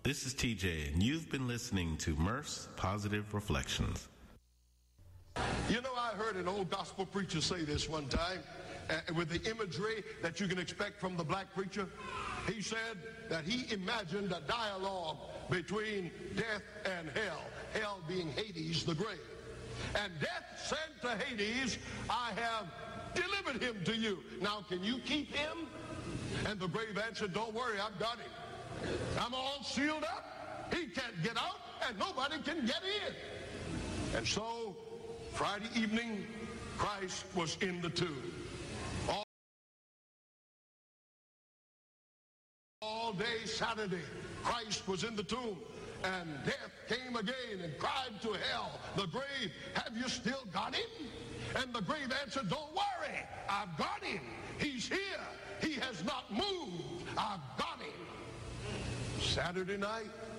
This is TJ, and you've been listening to Murph's Positive Reflections. You know, I heard an old gospel preacher say this one time with the imagery that you can expect from the black preacher. He said that he imagined a dialogue between death and hell, hell being Hades, the grave. And death said to Hades, I have delivered him to you. Now, can you keep him? And the grave answered, don't worry, I've got him. I'm all sealed up. He can't get out, and nobody can get in. And so, Friday evening, Christ was in the tomb. All day Saturday, Christ was in the tomb. And death came again and cried to hell, the grave, have you still got him? And the grave answered, don't worry, I've got him. He's here. He has not moved. I've got him. Saturday night,